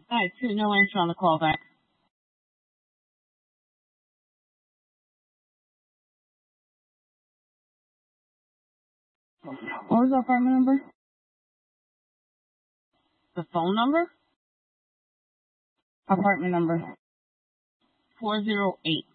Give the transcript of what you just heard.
Hi, it's no answer on the call back. What was the apartment number? The phone number? Apartment number. 408.